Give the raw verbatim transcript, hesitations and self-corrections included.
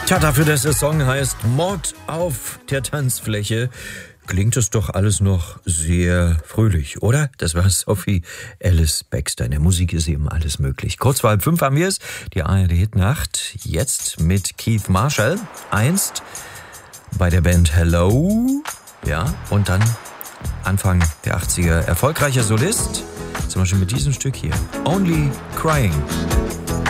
Tja, dafür, dass der Song heißt Mord auf der Tanzfläche, klingt es doch alles noch sehr fröhlich, oder? Das war Sophie Ellis Bextor. In der Musik ist eben alles möglich. Kurz vor halb fünf haben wir es, die A R D-Hitnacht. Jetzt mit Keith Marshall, einst bei der Band Hello, ja, und dann Anfang der achtziger erfolgreicher Solist, zum Beispiel mit diesem Stück hier, Only Crying.